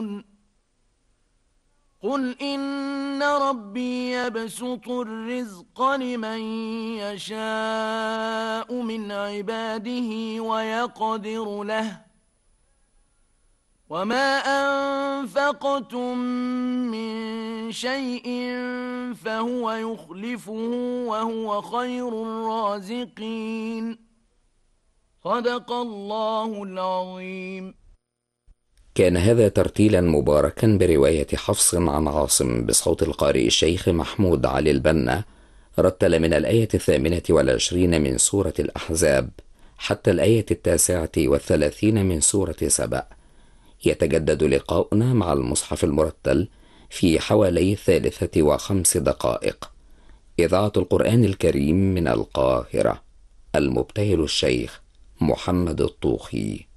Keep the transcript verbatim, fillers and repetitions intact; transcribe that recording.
قل إن ربي يبسط الرزق لمن يشاء من عباده ويقدر له وما أنفقتم من شيء فهو يخلفه وهو خير الرازقين. صدق الله العظيم. كان هذا ترتيلا مباركا برواية حفص عن عاصم بصوت القارئ الشيخ محمود علي البنا. رتل من الآية الثامنة والعشرين من سورة الأحزاب حتى الآية التاسعة والثلاثين من سورة سبأ. يتجدد لقاؤنا مع المصحف المرتل في حوالي الثالثة وخمس دقائق. إذاعة القرآن الكريم من القاهرة. المبتهل الشيخ محمد الطوخي.